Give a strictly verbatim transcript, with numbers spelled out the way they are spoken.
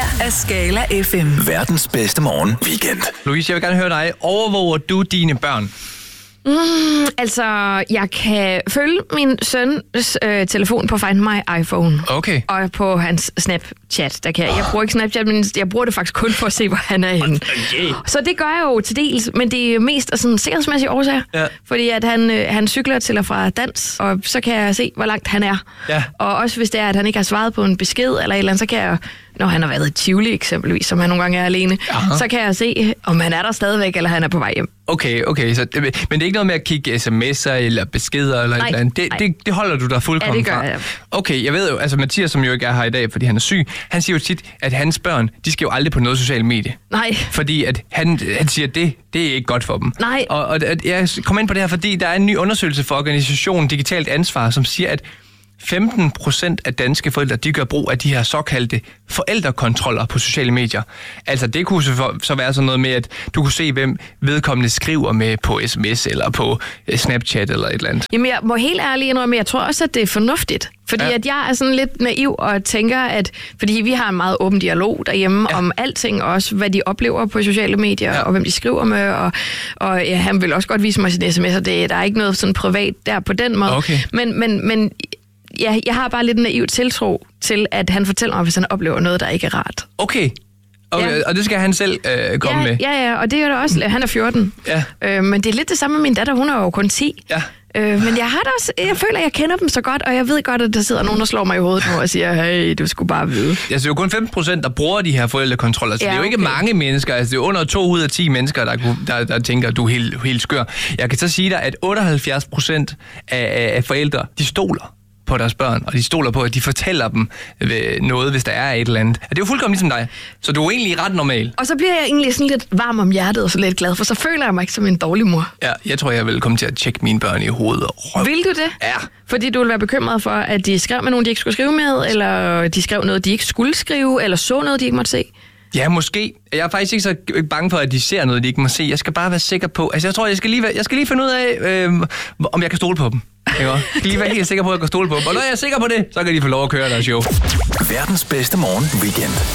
her er Skala F M. Verdens bedste morgen weekend. Louise, jeg vil gerne høre dig. Overvåger du dine børn? Mm, altså, jeg kan følge min søns øh, telefon på Find My iPhone. Okay. Og på hans Snapchat. Der kan jeg, jeg bruger ikke Snapchat, men jeg bruger det faktisk kun for at se, hvor han er henne. Okay. Så det gør jeg jo til dels, men det er mest af sådan sikkerhedsmæssige årsager. Ja. Fordi at han, øh, han cykler til og fra dans, og så kan jeg se, hvor langt han er. Ja. Og også hvis det er, at han ikke har svaret på en besked eller et eller andet, så kan jeg, når han har været i Tivoli eksempelvis, som han nogle gange er alene, Aha. så kan jeg se, om han er der stadigvæk, eller han er på vej hjem. Okay, okay. Så det, men det er ikke noget med at kigge sms'er eller beskeder eller Nej, et eller andet. Det, nej. det, det holder du dig fuldkommen Ja, det gør fra. jeg. Okay, jeg ved jo, altså Mathias, som jo ikke er her i dag, fordi han er syg, han siger jo tit, at hans børn, de skal jo aldrig på noget socialt medie. Nej. Fordi at han, han siger, at det, det er ikke godt for dem. Nej. Og, og at jeg kommer ind på det her, fordi der er en ny undersøgelse for organisationen Digitalt Ansvar, som siger, at femten procent af danske forældre, de gør brug af de her såkaldte forældrekontroller på sociale medier. Altså det kunne så, så være sådan noget med, at du kunne se, hvem vedkommende skriver med på sms eller på Snapchat eller et eller andet. Jamen, jeg må helt ærligt indrømme, jeg tror også, at det er fornuftigt. Fordi Ja. at jeg er sådan lidt naiv og tænker, at fordi vi har en meget åben dialog derhjemme Ja. om alting, også hvad de oplever på sociale medier, Ja. og hvem de skriver med, og, og ja, han vil også godt vise mig sin sms'er. Det, der er ikke noget sådan privat der på den måde. Okay. Men, men, men ja, jeg har bare lidt en naiv tiltro til, at han fortæller mig, hvis han oplever noget, der ikke er rart. Okay. Okay, Ja. og det skal han selv øh, komme ja, med? Ja, ja, og det er jo da også, han er fjorten. Ja. Øh, men det er lidt det samme med min datter, hun er jo kun ti. Ja. Øh, men jeg har da også, jeg føler, at jeg kender dem så godt, og jeg ved godt, at der sidder nogen, der slår mig i hovedet nu og siger, hey, du skulle bare vide. Altså, det er jo kun femten procent, der bruger de her forældrekontroller, så Ja, det er jo ikke okay. mange mennesker. Altså, det er under to ud af ti mennesker, der, kunne- der, der tænker, at du er helt, helt skør. Jeg kan så sige dig, at otteoghalvfjerds procent af, af forældre, de stoler på deres børn, og de stoler på, at de fortæller dem noget, hvis der er et eller andet. Og det er jo fuldkommen ligesom dig. Så du er egentlig ret normal. Og så bliver jeg egentlig sådan lidt varm om hjertet og så lidt glad, for så føler jeg mig ikke som en dårlig mor. Ja, jeg tror, jeg vil komme til at tjekke mine børn i hovedet og røv. Vil du det? Ja. Fordi du vil være bekymret for, at de skrev med nogen, de ikke skulle skrive med, eller de skrev noget, de ikke skulle skrive, eller så noget, de ikke måtte se? Ja, måske. Jeg er faktisk ikke så bange for, at de ser noget, de ikke må se. Jeg skal bare være sikker på... Altså, jeg tror, jeg skal lige, være, jeg skal lige finde ud af, øh, om jeg kan stole på dem. Ikke? Jeg skal lige være helt sikker på, at jeg kan stole på dem. Og når jeg er sikker på det, så kan de få lov at køre deres show. Verdens bedste morgen weekend.